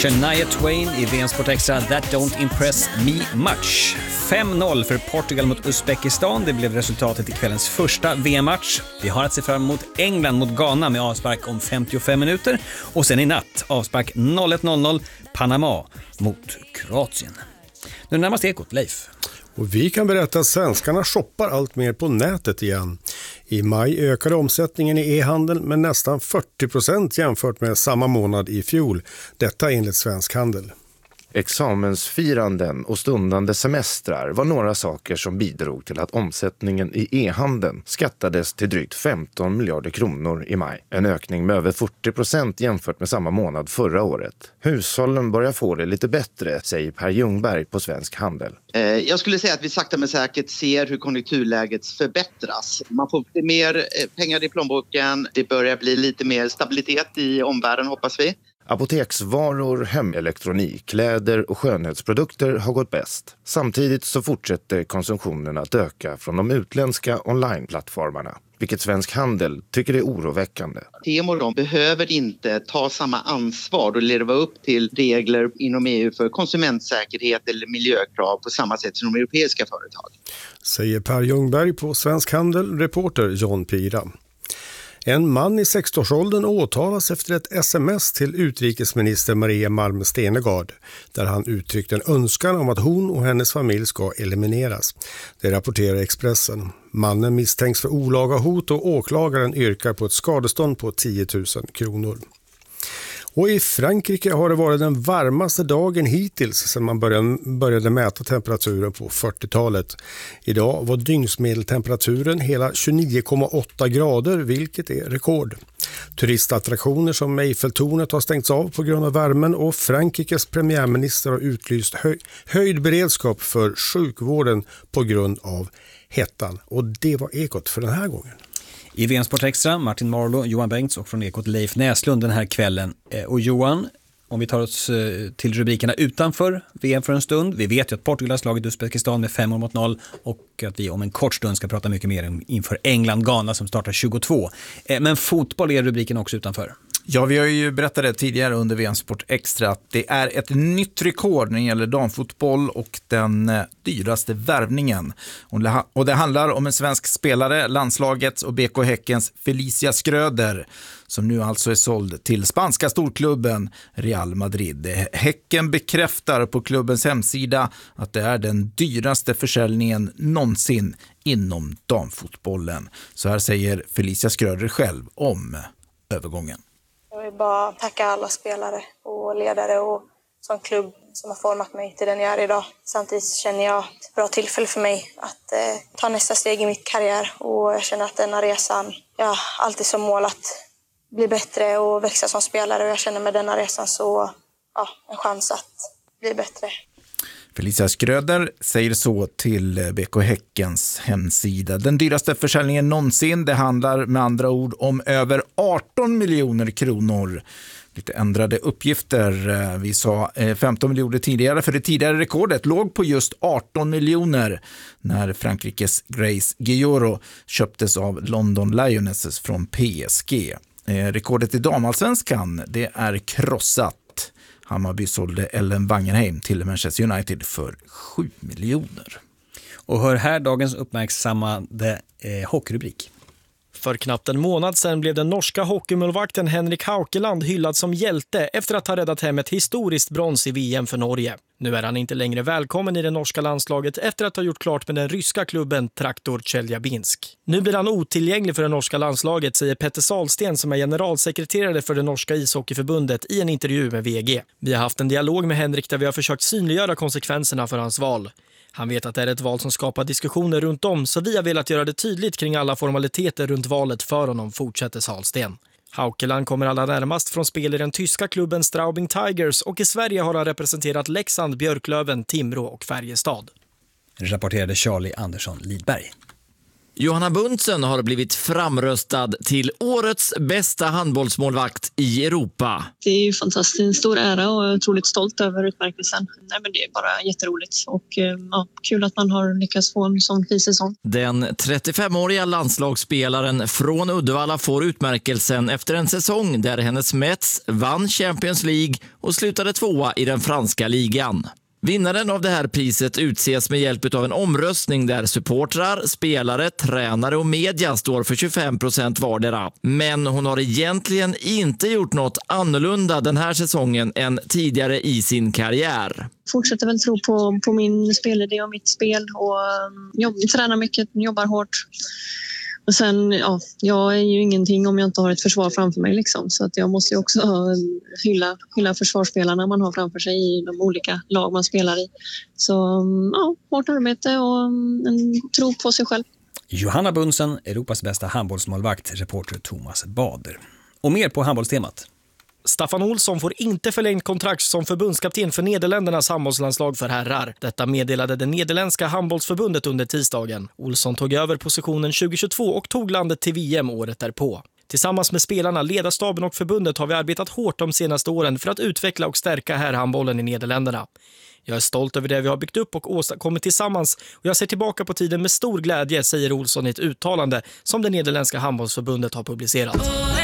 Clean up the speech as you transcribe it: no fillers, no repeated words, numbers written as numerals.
Shania Twain i VM Sport Extra, That Don't Impress Me Much. 5-0 för Portugal mot Uzbekistan. Det blev resultatet i kvällens första VM-match. Vi har att se fram emot England mot Ghana med avspark om 55 minuter. Och sen i natt avspark 01.00 Panama mot Kroatien. Nu närmast Ekot, Leif. Och vi kan berätta att svenskarna shoppar allt mer på nätet igen. I maj ökade omsättningen i e-handel med nästan 40% jämfört med samma månad i fjol. Detta enligt Svensk Handel. Examensfiranden och stundande semestrar var några saker som bidrog till att omsättningen i e-handeln skattades till drygt 15 miljarder kronor i maj. En ökning med över 40% jämfört med samma månad förra året. Hushållen börjar få det lite bättre, säger Per Ljungberg på Svensk Handel. Jag skulle säga att vi sakta men säkert ser hur konjunkturläget förbättras. Man får mer pengar i plånboken, det börjar bli lite mer stabilitet i omvärlden hoppas vi. Apoteksvaror, hemelektronik, kläder och skönhetsprodukter har gått bäst. Samtidigt så fortsätter konsumtionen att öka från de utländska onlineplattformarna, vilket Svensk Handel tycker är oroväckande. Temo de behöver inte ta samma ansvar och leva upp till regler inom EU för konsumentsäkerhet eller miljökrav på samma sätt som de europeiska företag. Säger Per Ljungberg på Svensk Handel, reporter John Pira. En man i 60-årsåldern åtalas efter ett sms till utrikesminister Maria Malmö Stenergard där han uttryckt en önskan om att hon och hennes familj ska elimineras. Det rapporterar Expressen. Mannen misstänks för olaga hot och åklagaren yrkar på ett skadestånd på 10 000 kronor. Och i Frankrike har det varit den varmaste dagen hittills sedan man började mäta temperaturen på 40-talet. Idag var dygnsmedeltemperaturen hela 29,8 grader, vilket är rekord. Turistattraktioner som Eiffeltornet har stängts av på grund av värmen och Frankrikes premiärminister har utlyst höjd beredskap för sjukvården på grund av hettan. Och det var Ekot för den här gången. I VM Sport Extra, Martin Marlow, Johan Bengts och från Ekot Leif Näslund den här kvällen. Och Johan, om vi tar oss till rubrikerna utanför VM för en stund. Vi vet ju att Portugal har slagit Uzbekistan med 5-0 och att vi om en kort stund ska prata mycket mer inför England-Ghana som startar 22. Men fotboll är rubriken också utanför. Ja, vi har ju berättat det tidigare under VM Sport Extra att det är ett nytt rekord när det gäller damfotboll och den dyraste värvningen. Och det handlar om en svensk spelare, landslagets och BK Häckens Felicia Skröder, som nu alltså är såld till spanska storklubben Real Madrid. Häcken bekräftar på klubbens hemsida att det är den dyraste försäljningen någonsin inom damfotbollen. Så här säger Felicia Skröder själv om övergången. Jag vill bara tacka alla spelare och ledare och som klubb som har format mig till den jag är idag. Samtidigt känner jag ett bra tillfälle för mig att ta nästa steg i mitt karriär. Och jag känner att denna resan, jag har alltid som mål att bli bättre och växa som spelare. Och jag känner med denna resan så en chans att bli bättre. Felicia Skröder säger så till BK Häckens hemsida. Den dyraste försäljningen någonsin, det handlar med andra ord om över 18 miljoner kronor. Lite ändrade uppgifter. Vi sa 15 miljoner tidigare, för det tidigare rekordet låg på just 18 miljoner när Frankrikes Grace Guilloro köptes av London Lionesses från PSG. Rekordet i damallsvenskan, det är krossat. Hammarby sålde Ellen Wangenheim till Manchester United för 7 miljoner. Och hör här dagens uppmärksammade hockeyrubrik. För knappt en månad sedan blev den norska hockeymålvakten Henrik Haukeland hyllad som hjälte efter att ha räddat hem ett historiskt brons i VM för Norge. Nu är han inte längre välkommen i det norska landslaget efter att ha gjort klart med den ryska klubben Traktor Tjeljabinsk. Nu blir han otillgänglig för det norska landslaget, säger Petter Salsten som är generalsekreterare för det norska ishockeyförbundet i en intervju med VG. Vi har haft en dialog med Henrik där vi har försökt synliggöra konsekvenserna för hans val. Han vet att det är ett val som skapar diskussioner runt om, så vi har velat göra det tydligt kring alla formaliteter runt valet för honom, fortsätter Salsten. Haukeland kommer allra närmast från spel i den tyska klubben Straubing Tigers och i Sverige har han representerat Leksand, Björklöven, Timrå och Färjestad. Rapporterade Charlie Andersson Lidberg. Johanna Bunsen har blivit framröstad till årets bästa handbollsmålvakt i Europa. Det är ju fantastiskt, en stor ära och jag är otroligt stolt över utmärkelsen. Nej, men det är bara jätteroligt och kul att man har lyckats få en sån fin säsong. Den 35-åriga landslagsspelaren från Uddevalla får utmärkelsen efter en säsong där hennes Mets vann Champions League och slutade 2:a i den franska ligan. Vinnaren av det här priset utses med hjälp av en omröstning där supportrar, spelare, tränare och media står för 25% vardera. Men hon har egentligen inte gjort något annorlunda den här säsongen än tidigare i sin karriär. Fortsätter väl tro på min spelidé och mitt spel och tränar mycket, jobbar hårt. Och sen, jag är ju ingenting om jag inte har ett försvar framför mig liksom. Så att jag måste ju också hylla försvarsspelarna man har framför sig i de olika lag man spelar i. Så hårt arbete och en tro på sig själv. Johanna Bunsen, Europas bästa handbollsmålvakt, reporter Thomas Bader. Och mer på handbollstemat. Staffan Olsson får inte förlängt kontrakt som förbundskapten för Nederländernas handbollslandslag för herrar. Detta meddelade det nederländska handbollsförbundet under tisdagen. Olsson tog över positionen 2022 och tog landet till VM året därpå. Tillsammans med spelarna, ledarstaben och förbundet har vi arbetat hårt de senaste åren för att utveckla och stärka herrhandbollen i Nederländerna. Jag är stolt över det vi har byggt upp och åstadkommit tillsammans och jag ser tillbaka på tiden med stor glädje, säger Olsson i ett uttalande som det nederländska handbollsförbundet har publicerat.